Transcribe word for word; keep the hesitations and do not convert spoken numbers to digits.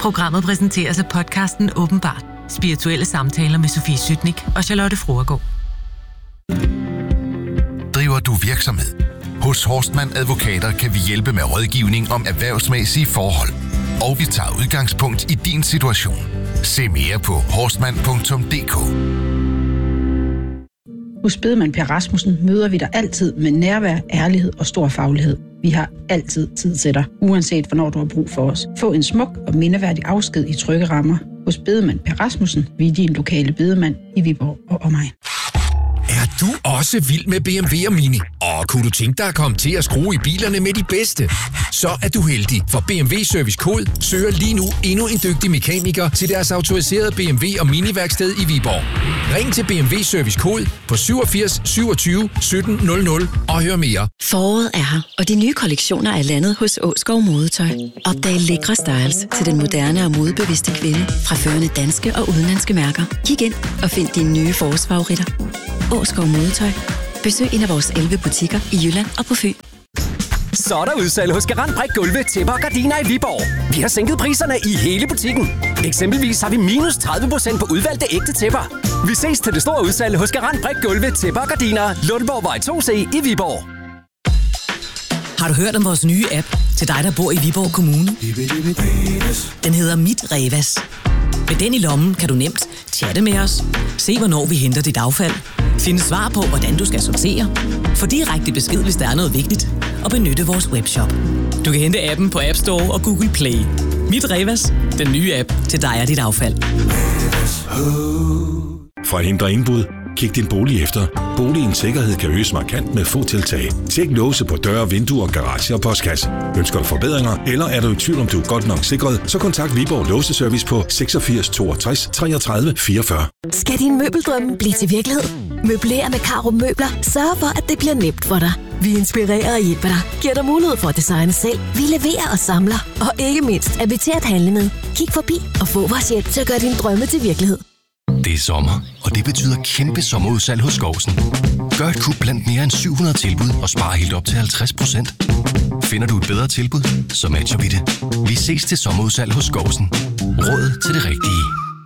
Programmet præsenteres af podcasten Åbenbart. Spirituelle samtaler med Sofie Sytnik og Charlotte Fruergaard. Driver du virksomhed? Hos Horstmann Advokater kan vi hjælpe med rådgivning om erhvervsmæssige forhold. Og vi tager udgangspunkt i din situation. Se mere på horstmann punktum d k. Hos Bedemann Per Rasmussen møder vi dig altid med nærvær, ærlighed og stor faglighed. Vi har altid tid til dig, uanset hvornår du har brug for os. Få en smuk og mindeværdig afsked i trygge rammer. Hos Bedemann Per Rasmussen, vi er din lokale bedemand i Viborg og omegn. Er du også vild med B M W og Mini? Og kunne du tænke dig at komme til at skrue i bilerne med de bedste? Så er du heldig, for B M W Service Kode søger lige nu endnu en dygtig mekaniker til deres autoriserede B M W og Mini-værksted i Viborg. Ring til B M W Service Kode på syvogfirs syvogtyve sytten nul nul og hør mere. Foråret er her, og de nye kollektioner er landet hos Åskov Modetøj. Opdag lækre styles til den moderne og modebevidste kvinde fra førende danske og udenlandske mærker. Kig ind og find dine nye forårsfavoritter. Åskov Modetøj. Besøg en af vores elleve butikker i Jylland og på Fyn. Så er der udsalg hos Garant Brik Gulve, tæpper og gardiner i Viborg. Vi har sænket priserne i hele butikken. Eksempelvis har vi minus tredive procent på udvalgte ægte tæpper. Vi ses til det store udsalg hos Garant Brik Gulve, tæpper og gardiner, Lundborgvej to C i Viborg. Har du hørt om vores nye app til dig, der bor i Viborg Kommune? Den hedder Mit Revas. Med den i lommen kan du nemt chatte med os, se hvornår vi henter dit affald, finde svar på, hvordan du skal sortere, få direkte besked, hvis der er noget vigtigt, og benytte vores webshop. Du kan hente appen på App Store og Google Play. Mit Revas, den nye app til dig og dit affald. For at hindre indbrud, kig din bolig efter. Boligens sikkerhed kan øges markant med få tiltag. Tjek låse på døre, vinduer, garage og postkasse. Ønsker du forbedringer, eller er du i tvivl om du er godt nok sikret, så kontakt Viborg Låseservice på seksogfirs toogtres treogtredive fireogfyrre. Skal din møbeldrømme blive til virkelighed? Møbler med Carup Møbler sørger for, at det bliver nemt for dig. Vi inspirerer og hjælper dig, giver dig mulighed for at designe selv. Vi leverer og samler, og ikke mindst er vi til at handle med. Kig forbi og få vores hjælp til at gøre dine drømme til virkelighed. Det er sommer, og det betyder kæmpe sommerudsalg hos Skovsen. Gør et kub blandt mere end syv hundrede tilbud og spar helt op til halvtreds procent. Finder du et bedre tilbud, så matcher vi det. Vi ses til sommerudsalg hos Skovsen. Råd til det rigtige.